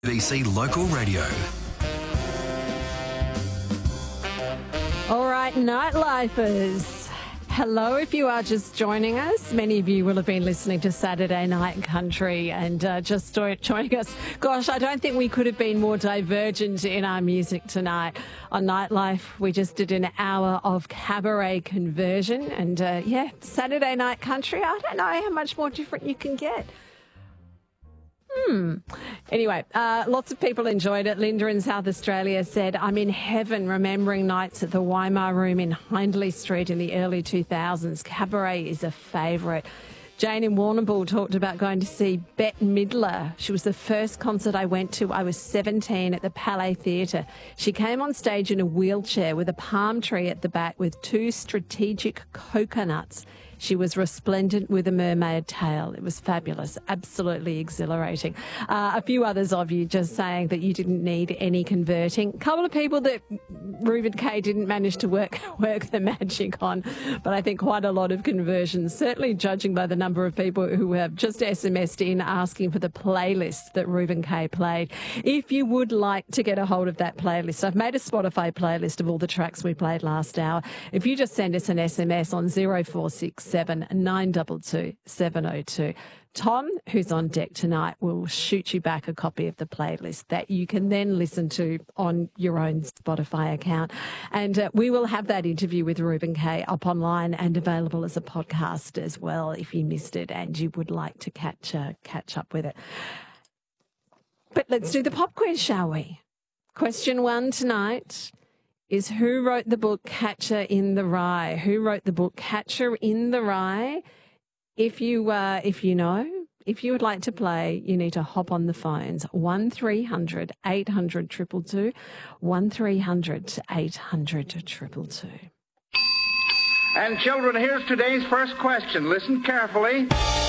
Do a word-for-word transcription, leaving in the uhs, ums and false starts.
B C Local Radio. All right, Nightlifers. Hello, if you are just joining us. Many of you will have been listening to Saturday Night Country and uh, just joining us. Gosh, I don't think we could have been more divergent in our music tonight. On Nightlife, we just did an hour of cabaret conversion. And, uh, yeah, Saturday Night Country, I don't know how much more different you can get. Hmm. Anyway, uh, lots of people enjoyed it. Linda in South Australia said, I'm in heaven remembering nights at the Weimar Room in Hindley Street in the early two thousands. Cabaret is a favourite. Jane in Warrnambool talked about going to see Bette Midler. She was the first concert I went to. I was seventeen at the Palais Theatre. She came on stage in a wheelchair with a palm tree at the back with two strategic coconuts. She was resplendent with a mermaid tail. It was fabulous, absolutely exhilarating. Uh, a few others of you just saying that you didn't need any converting. A couple of people that Reuben Kaye didn't manage to work work the magic on, but I think quite a lot of conversions, certainly judging by the number of people who have just S M S'd in asking for the playlist that Reuben Kaye played. If you would like to get a hold of that playlist, I've made a Spotify playlist of all the tracks we played last hour. If you just send us an S M S on zero four six seven nine two two seven oh two. Tom, who's on deck tonight, will shoot you back a copy of the playlist that you can then listen to on your own Spotify account. And uh, we will have that interview with Reuben Kaye up online and available as a podcast as well if you missed it and you would like to catch uh, catch up with it. But let's do the pop quiz, shall we? Question one tonight is who wrote the book Catcher in the Rye? Who wrote the book Catcher in the Rye? If you uh, if you know, if you would like to play, you need to hop on the phones. one three hundred eight hundred two two two, one three hundred eight hundred two two two. And children, here's today's first question. Listen carefully.